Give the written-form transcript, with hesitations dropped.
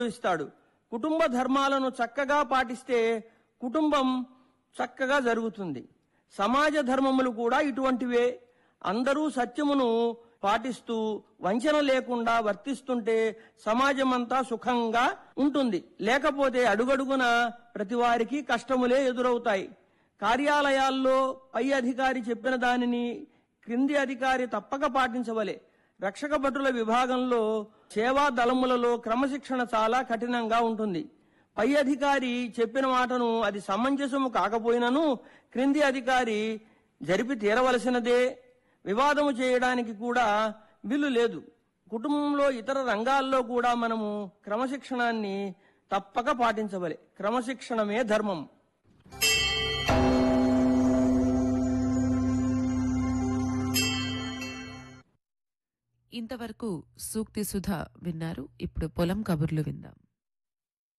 ఇస్తాడు. కుటుంబ ధర్మాలను చక్కగా పాటిస్తే కుటుంబం చక్కగా జరుగుతుంది. సమాజ ధర్మములు కూడా ఇటువంటివే. అందరూ సత్యమును పాటిస్తూ వంచన లేకుండా వర్తిస్తుంటే సమాజమంతా సుఖంగా ఉంటుంది. లేకపోతే అడుగడుగున ప్రతి వారికి కష్టములే ఎదురవుతాయి. కార్యాలయాల్లో పై అధికారి చెప్పిన దానిని క్రింది అధికారి తప్పక పాటించవలే. రక్షక భటుల విభాగంలో సేవా దళములలో క్రమశిక్షణ చాలా కఠినంగా ఉంటుంది. పై అధికారి చెప్పిన మాటను అది సమంజసము కాకపోయినను క్రింది అధికారి జరిపి తీరవలసినదే. వివాదము చేయడానికి కూడా వీలు లేదు. కుటుంబంలో ఇతర రంగాల్లో కూడా మనము క్రమశిక్షణాన్ని తప్పక పాటించవలే. క్రమశిక్షణమే ధర్మం. ఇంతవరకు సూక్తి సుధ విన్నారు. ఇప్పుడు పొలం కబుర్లు విందాం.